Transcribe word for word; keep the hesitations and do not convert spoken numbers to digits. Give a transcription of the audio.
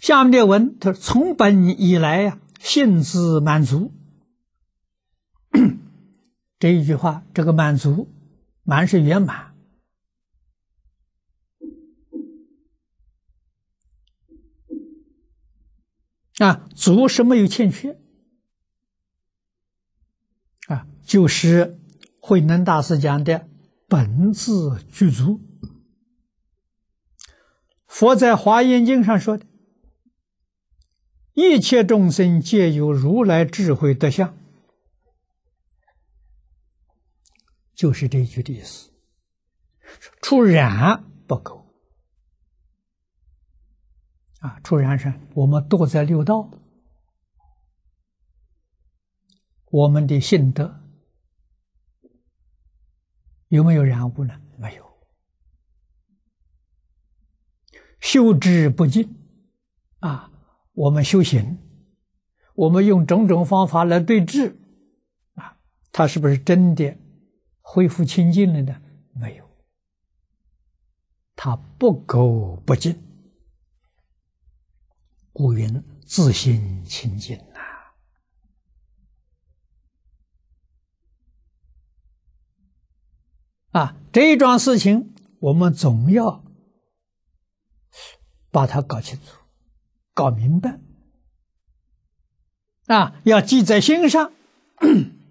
下面的文，他说：“从本以来呀、啊，性自满足。”这一句话，这个满足，满是圆满啊，足是没有欠缺啊，就是慧能大师讲的本自具足。佛在《华严经》上说的：“一切众生皆有如来智慧德相。”就是这一句的意思。除染不够啊，除染是我们堕在六道，我们的性德有没有染污呢？没有。修之不尽啊，我们修行，我们用种种方法来对治啊，它是不是真的恢复清净了呢？没有，它不够不净，故云自心清净呐。啊，这一桩事情我们总要把它搞清楚、搞明白啊，要记在心上。